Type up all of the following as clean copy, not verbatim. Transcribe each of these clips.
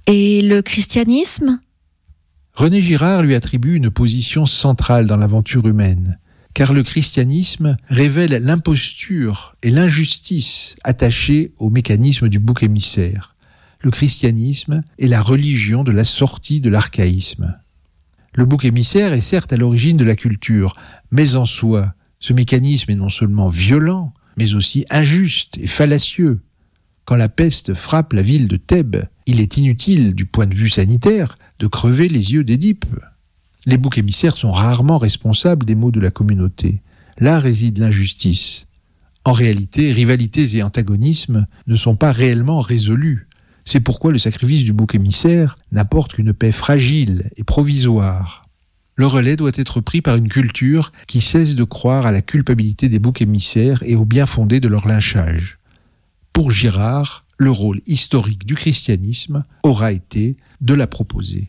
Et le christianisme ? René Girard lui attribue une position centrale dans l'aventure humaine, car le christianisme révèle l'imposture et l'injustice attachées au mécanisme du bouc émissaire. Le christianisme est la religion de la sortie de l'archaïsme. Le bouc émissaire est certes à l'origine de la culture, mais en soi, ce mécanisme est non seulement violent, mais aussi injuste et fallacieux. Quand la peste frappe la ville de Thèbes, il est inutile, du point de vue sanitaire, de crever les yeux d'Édipe. Les boucs émissaires sont rarement responsables des maux de la communauté. Là réside l'injustice. En réalité, rivalités et antagonismes ne sont pas réellement résolus. C'est pourquoi le sacrifice du bouc émissaire n'apporte qu'une paix fragile et provisoire. Le relais doit être pris par une culture qui cesse de croire à la culpabilité des boucs émissaires et au bien fondé de leur lynchage. Pour Girard, le rôle historique du christianisme aura été de la proposer.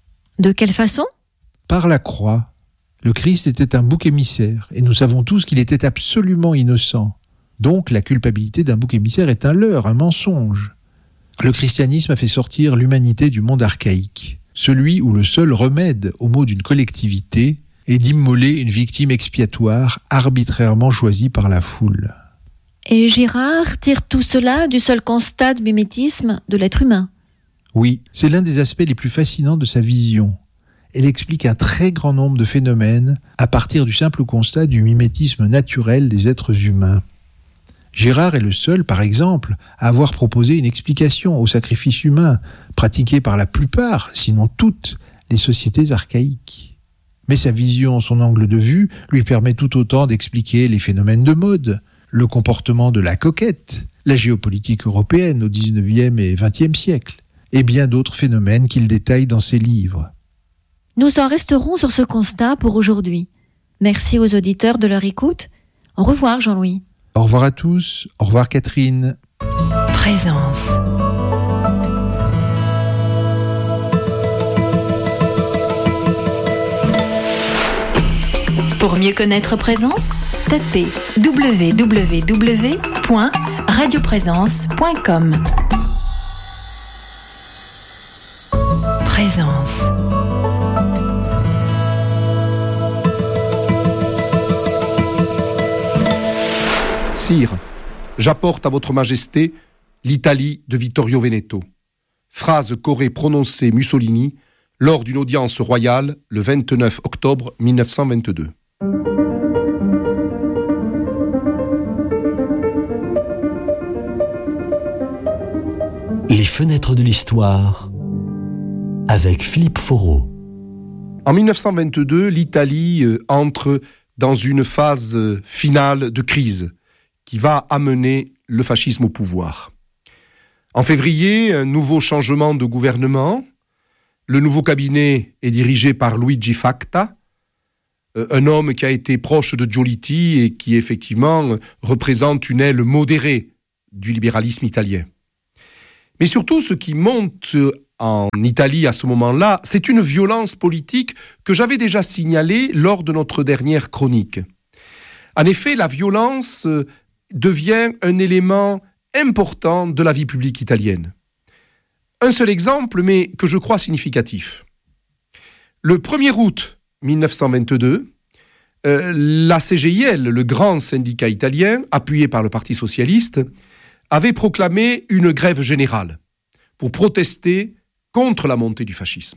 De quelle façon ? Par la croix. Le Christ était un bouc émissaire, et nous savons tous qu'il était absolument innocent. Donc la culpabilité d'un bouc émissaire est un leurre, un mensonge. Le christianisme a fait sortir l'humanité du monde archaïque, celui où le seul remède aux maux d'une collectivité est d'immoler une victime expiatoire arbitrairement choisie par la foule. Et Girard tire tout cela du seul constat de mimétisme de l'être humain. Oui, c'est l'un des aspects les plus fascinants de sa vision. Elle explique un très grand nombre de phénomènes à partir du simple constat du mimétisme naturel des êtres humains. Girard est le seul, par exemple, à avoir proposé une explication au sacrifice humain, pratiqué par la plupart, sinon toutes, les sociétés archaïques. Mais sa vision, son angle de vue, lui permet tout autant d'expliquer les phénomènes de mode, le comportement de la coquette, la géopolitique européenne au XIXe et XXe siècle, et bien d'autres phénomènes qu'il détaille dans ses livres. Nous en resterons sur ce constat pour aujourd'hui. Merci aux auditeurs de leur écoute. Au revoir Jean-Louis. Au revoir à tous. Au revoir Catherine. Présence. Pour mieux connaître Présence, tapez www.radioprésence.com. Présence. Sire, j'apporte à votre majesté l'Italie de Vittorio Veneto. Phrase qu'aurait prononcée Mussolini lors d'une audience royale le 29 octobre 1922. Les fenêtres de l'histoire avec Philippe Foreau. En 1922, l'Italie entre dans une phase finale de crise qui va amener le fascisme au pouvoir. En février, un nouveau changement de gouvernement. Le nouveau cabinet est dirigé par Luigi Facta, un homme qui a été proche de Giolitti et qui effectivement représente une aile modérée du libéralisme italien. Mais surtout, ce qui monte en Italie à ce moment-là, c'est une violence politique que j'avais déjà signalée lors de notre dernière chronique. En effet, la violence devient un élément important de la vie publique italienne. Un seul exemple, mais que je crois significatif. Le 1er août 1922, la CGIL, le grand syndicat italien, appuyé par le Parti socialiste, avait proclamé une grève générale pour protester contre la montée du fascisme.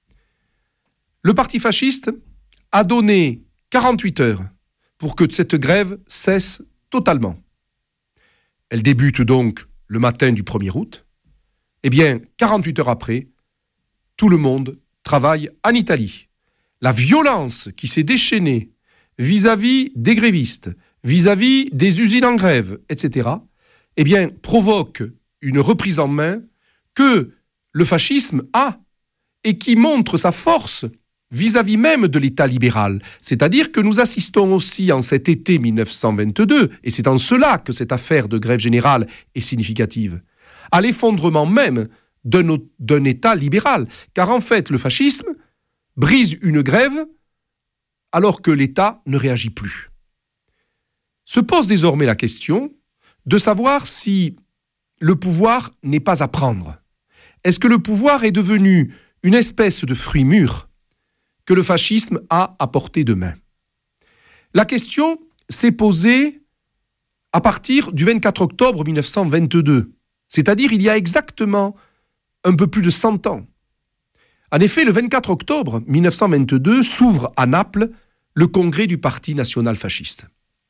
Le parti fasciste a donné 48 heures pour que cette grève cesse totalement. Elle débute donc le matin du 1er août. Eh bien, 48 heures après, tout le monde travaille en Italie. La violence qui s'est déchaînée vis-à-vis des grévistes, vis-à-vis des usines en grève, etc., eh bien, provoque une reprise en main que le fascisme a et qui montre sa force vis-à-vis même de l'État libéral. C'est-à-dire que nous assistons aussi en cet été 1922, et c'est en cela que cette affaire de grève générale est significative, à l'effondrement même d'un État libéral. Car en fait, le fascisme brise une grève alors que l'État ne réagit plus. Se pose désormais la question de savoir si le pouvoir n'est pas à prendre. est-ce que le pouvoir est devenu une espèce de fruit mûr que le fascisme a à portée de main? La question s'est posée à partir du 24 octobre 1922, c'est-à-dire il y a exactement un peu plus de 100 ans. En effet, le 24 octobre 1922 s'ouvre à Naples le congrès du Parti national fasciste.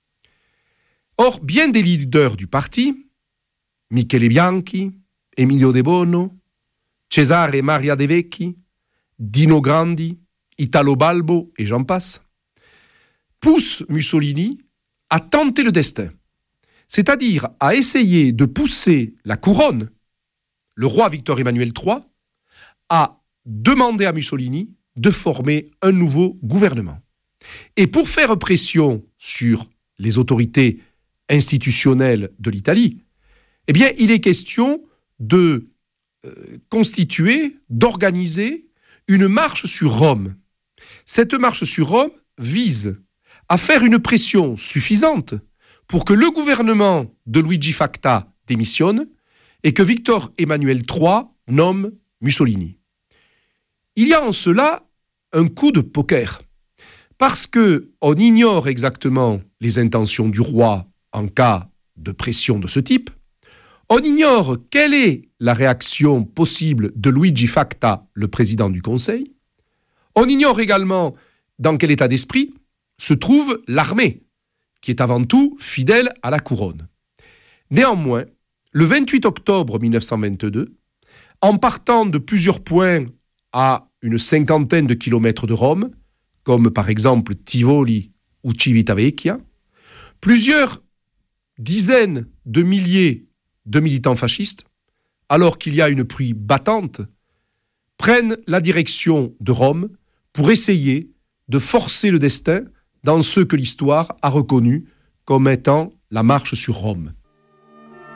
Or, bien des leaders du parti, Michele Bianchi, Emilio De Bono, Cesare Maria De Vecchi, Dino Grandi, Italo Balbo et j'en passe, poussent Mussolini à tenter le destin, c'est-à-dire à essayer de pousser la couronne, le roi Victor Emmanuel III, à demander à Mussolini de former un nouveau gouvernement. Et pour faire pression sur les autorités institutionnelles de l'Italie, eh bien, il est question de constituer, d'organiser une marche sur Rome. Cette marche sur Rome vise à faire une pression suffisante pour que le gouvernement de Luigi Facta démissionne et que Victor Emmanuel III nomme Mussolini. Il y a en cela un coup de poker, parce qu'on ignore exactement les intentions du roi en cas de pression de ce type, on ignore quelle est la réaction possible de Luigi Facta, le président du Conseil, on ignore également dans quel état d'esprit se trouve l'armée, qui est avant tout fidèle à la couronne. Néanmoins, le 28 octobre 1922, en partant de plusieurs points à une 50aine de kilomètres de Rome, comme par exemple Tivoli ou Civitavecchia, plusieurs dizaines de milliers de militants fascistes, alors qu'il y a une pluie battante, prennent la direction de Rome pour essayer de forcer le destin dans ce que l'histoire a reconnu comme étant la marche sur Rome.